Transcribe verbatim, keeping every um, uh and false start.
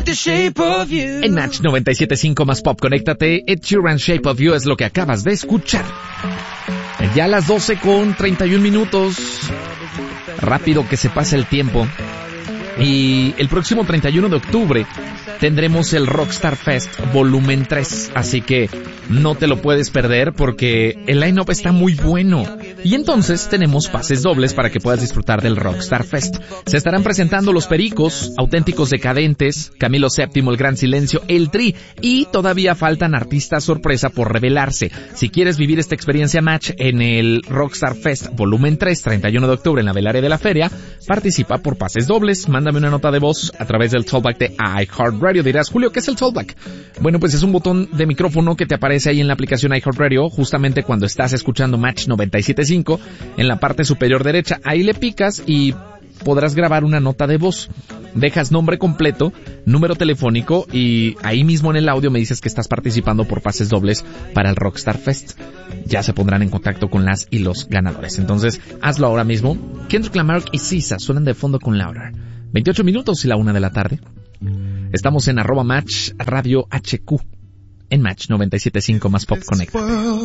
the shape of you. En Match noventa y siete punto cinco más pop, conéctate. Ed Sheeran, Shape of You es lo que acabas de escuchar. Ya a las doce con treinta y un minutos. Rápido que se pasa el tiempo. Y el próximo treinta y uno de octubre tendremos el Rockstar Fest Volumen tres, así que no te lo puedes perder porque el line-up está muy bueno. Y entonces tenemos pases dobles para que puedas disfrutar del Rockstar Fest. Se estarán presentando Los Pericos, Auténticos Decadentes, Camilo séptimo, El Gran Silencio, El Tri, y todavía faltan artistas sorpresa por revelarse. Si quieres vivir esta experiencia Match en el Rockstar Fest Volumen tres, treinta y uno de octubre en la Velaria de la Feria, participa por pases dobles. Mándame una nota de voz a través del Talkback de iHeartRadio. Dirás, Julio, ¿qué es el Talkback? Bueno, pues es un botón de micrófono que te aparece ahí en la aplicación iHeartRadio, justamente cuando estás escuchando Match noventa y siete punto cinco, en la parte superior derecha. Ahí le picas y podrás grabar una nota de voz. Dejas nombre completo, número telefónico y ahí mismo en el audio me dices que estás participando por pases dobles para el Rockstar Fest. Ya se pondrán en contacto con las y los ganadores. Entonces, hazlo ahora mismo. Kendrick Lamar y Sisa suenan de fondo con Louder. veintiocho minutos y la una de la tarde. Estamos en arroba Match Radio H Q. En Match noventa y siete punto cinco más Pop Connect.